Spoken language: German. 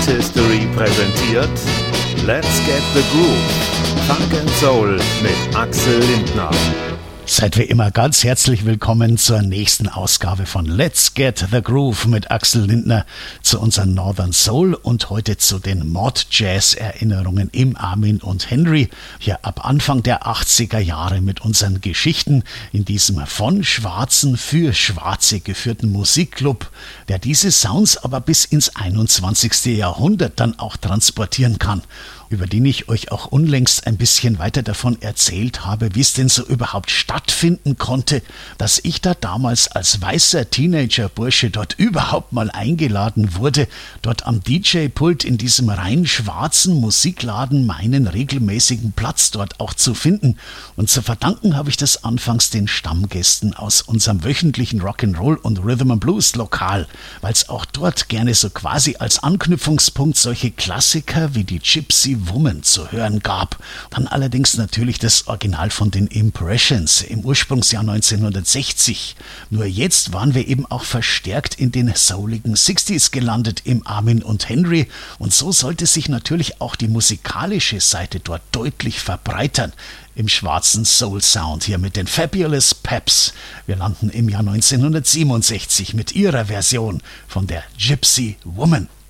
Dance History präsentiert Let's Get the Groove, Funk and Soul mit Axel Lindner. Seid wie immer ganz herzlich willkommen zur nächsten Ausgabe von Let's Get the Groove mit Axel Lindner zu unserem Northern Soul und heute zu den Mod-Jazz-Erinnerungen im Armin und Henry, hier ab Anfang der 80er Jahre mit unseren Geschichten in diesem von Schwarzen für Schwarze geführten Musikclub, der diese Sounds aber bis ins 21. Jahrhundert dann auch transportieren kann, über den ich euch auch unlängst ein bisschen weiter davon erzählt habe, wie es denn so überhaupt stattfinden konnte, dass ich da damals als weißer Teenager-Bursche dort überhaupt mal eingeladen wurde, dort am DJ-Pult in diesem rein schwarzen Musikladen meinen regelmäßigen Platz dort auch zu finden. Und zu verdanken habe ich das anfangs den Stammgästen aus unserem wöchentlichen Rock'n'Roll und Rhythm and Blues Lokal, weil es auch dort gerne so quasi als Anknüpfungspunkt solche Klassiker wie die Gypsy Woman zu hören gab. Dann allerdings natürlich das Original von den Impressions im Ursprungsjahr 1960. Nur jetzt waren wir eben auch verstärkt in den souligen 60s gelandet im Armin und Henry und so sollte sich natürlich auch die musikalische Seite dort deutlich verbreitern. Im schwarzen Soul Sound hier mit den Fabulous Peps. Wir landen im Jahr 1967 mit ihrer Version von der Gypsy Woman.